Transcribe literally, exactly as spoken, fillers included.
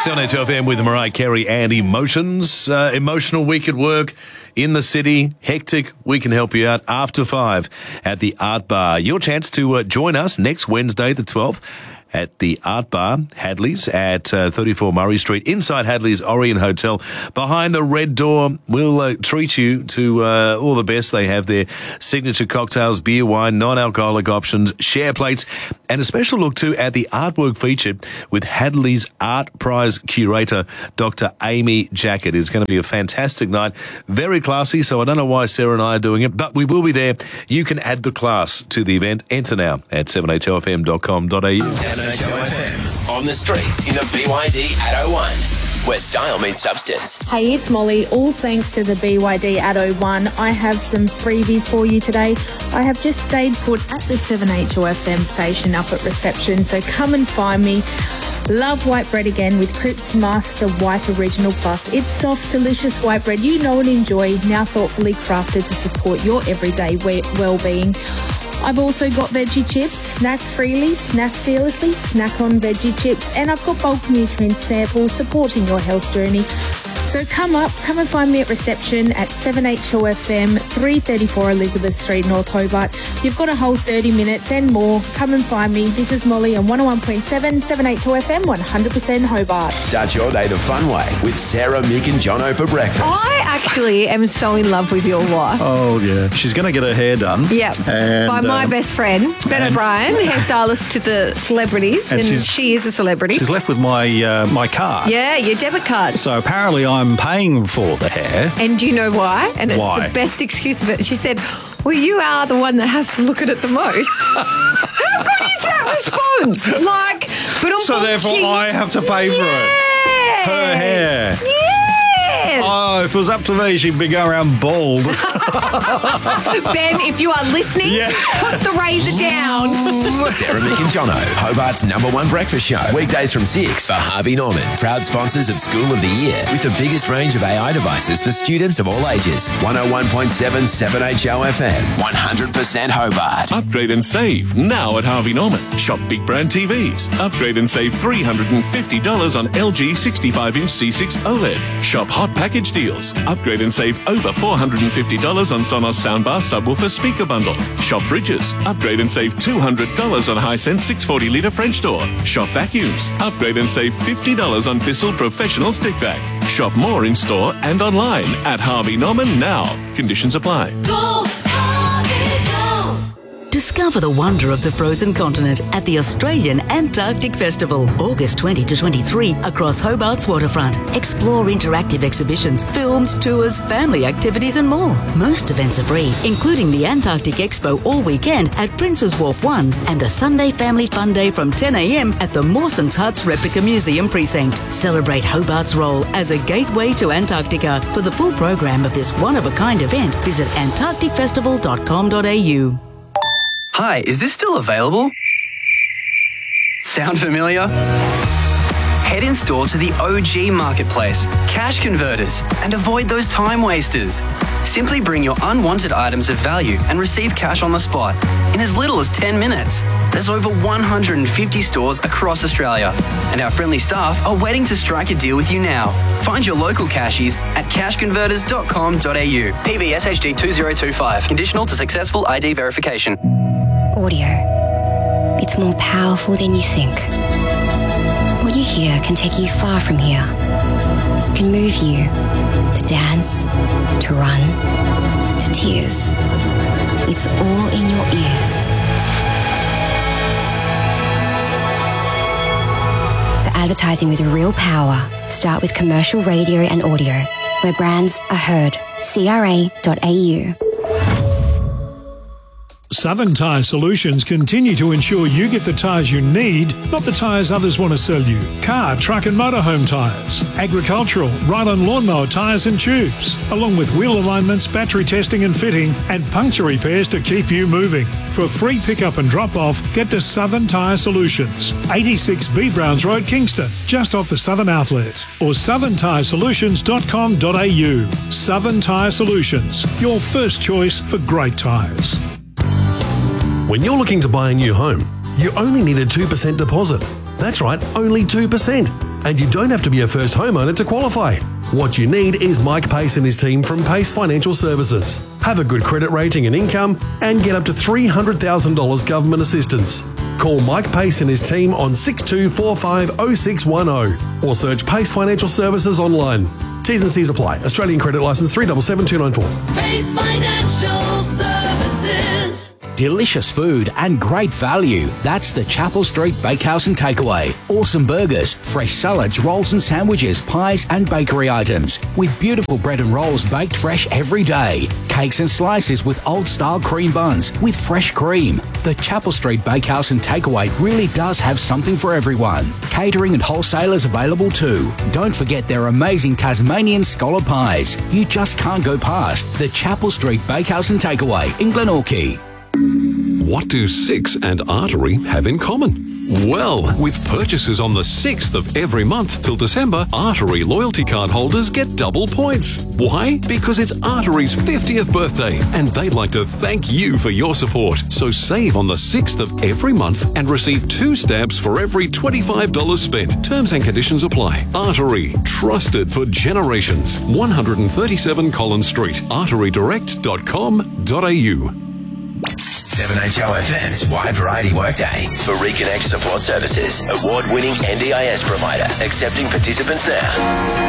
seven H F M with Mariah Carey and Emotions. Uh, emotional week at work, in the city, hectic. We can help you out after five at the Art Bar. Your chance to uh, join us next Wednesday, the twelfth, at the Art Bar, Hadley's, at uh, thirty-four Murray Street, inside Hadley's Orient Hotel. Behind the red door, we'll uh, treat you to uh, all the best they have there. Signature cocktails, beer, wine, non-alcoholic options, share plates, and a special look too at the artwork featured with Hadley's Art Prize curator, Doctor Amy Jacket. It's going to be a fantastic night. Very classy, so I don't know why Sarah and I are doing it, but we will be there. You can add the class to the event. Enter now at seven h o f m dot com dot a u. seven H O F M on the streets in the B Y D at oh one, where style meets substance. Hey, it's Molly. All thanks to the B Y D at oh one, I have some freebies for you today. I have just stayed put at the seven H O F M station up at reception, so come and find me. Love white bread again with Cripps Master White Original Plus. It's soft, delicious white bread you know and enjoy, now thoughtfully crafted to support your everyday we- well-being. I've also got veggie chips. Snack freely, snack fearlessly, snack on veggie chips. And I've got bulk nutrient samples supporting your health journey. So come up, come and find me at reception at seven H O F M, three thirty-four Elizabeth Street, North Hobart. You've got a whole thirty minutes and more. Come and find me. This is Molly on one oh one point seven, seven H O F M, one hundred percent Hobart. Start your day the fun way with Sarah, Mick and Jono for breakfast. I actually am so in love with your wife. Oh, yeah. She's going to get her hair done. Yeah. And, by my um, best friend, Ben and- O'Brien, hairstylist to the celebrities, And and, she's- she is a celebrity. She's left with my uh, my card. Yeah, your debit card. So apparently I'm paying for the hair. And do you know why? And it's Why? the best excuse of it. She said, well, you are the one that has to look at it the most. How good is that response? Like, but I'm So therefore I have to pay for it. Her hair. Yes. Oh, if it was up to me, she'd be going around bald. Ben, if you are listening, Yeah. put the razor down. Sarah, Mick and Jono, Hobart's number one breakfast show. Weekdays from six for Harvey Norman, proud sponsors of School of the Year with the biggest range of A I devices for students of all ages. one oh one point seven, seven H O F M, one hundred percent Hobart. Upgrade and save now at Harvey Norman. Shop big brand T Vs. Upgrade and save three hundred fifty dollars on L G sixty-five inch C six OLED. Shop hot package deals. Upgrade and save over four hundred fifty dollars on Sonos soundbar subwoofer speaker bundle. Shop fridges. Upgrade and save two hundred dollars on Hisense six hundred forty litre French door. Shop vacuums. Upgrade and save fifty dollars on Bissell Professional Stick Vac. Shop more in store and online at Harvey Norman now. Conditions apply. Go, Harvey, go! Discover the wonder of the frozen continent at the Australian Antarctic Festival, August twentieth to twenty-third across Hobart's waterfront. Explore interactive exhibitions, films, tours, family activities and more. Most events are free, including the Antarctic Expo all weekend at Prince's Wharf one and the Sunday Family Fun Day from ten a m at the Mawson's Huts Replica Museum Precinct. Celebrate Hobart's role as a gateway to Antarctica. For the full program of this one-of-a-kind event, visit antarctic festival dot com dot a u. Hi, is this still available? Sound familiar? Head in store to the O G Marketplace, Cash Converters, and avoid those time wasters. Simply bring your unwanted items of value and receive cash on the spot in as little as ten minutes. There's over one hundred fifty stores across Australia, and our friendly staff are waiting to strike a deal with you now. Find your local cashies at cash converters dot com dot a u. P B S H D two zero two five. Conditional to successful I D verification. Audio. It's more powerful than you think. What you hear can take you far from here. Can move you to dance, to run, to tears. It's all in your ears. The advertising with real power. Start with commercial radio and audio, where brands are heard. C R A dot a u. Southern Tyre Solutions continue to ensure you get the tyres you need, not the tyres others want to sell you. Car, truck and motorhome tyres, agricultural, ride-on lawnmower tyres and tubes, along with wheel alignments, battery testing and fitting, and puncture repairs to keep you moving. For free pickup and drop-off, get to Southern Tyre Solutions, eighty-six B Browns Road, Kingston, just off the Southern Outlet, or southern tyre solutions dot com dot a u. Southern Tyre Solutions, your first choice for great tyres. When you're looking to buy a new home, you only need a two percent deposit. That's right, only two percent. And you don't have to be a first homeowner to qualify. What you need is Mike Pace and his team from Pace Financial Services. Have a good credit rating and income and get up to three hundred thousand dollars government assistance. Call Mike Pace and his team on six two four five oh six one oh or search Pace Financial Services online. T's and C's apply. Australian credit licence three seven seven two nine four. Pace Financial Services. Delicious food and great value. That's the Chapel Street Bakehouse and Takeaway. Awesome burgers, fresh salads, rolls and sandwiches, pies and bakery items. With beautiful bread and rolls baked fresh every day. Cakes and slices with old-style cream buns with fresh cream. The Chapel Street Bakehouse and Takeaway really does have something for everyone. Catering and wholesalers available too. Don't forget their amazing Tasmanian scallop pies. You just can't go past the Chapel Street Bakehouse and Takeaway in Glenorchy. What do Six and Artery have in common? Well, with purchases on the sixth of every month till December, Artery loyalty card holders get double points. Why? Because it's Artery's fiftieth birthday and they'd like to thank you for your support. So save on the sixth of every month and receive two stamps for every twenty-five dollars spent. Terms and conditions apply. Artery, trusted for generations. one thirty-seven Collins Street, artery direct dot com dot a u. seven H O F M's Wide Variety Workday for Reconnect Support Services, award-winning N D I S provider, accepting participants now.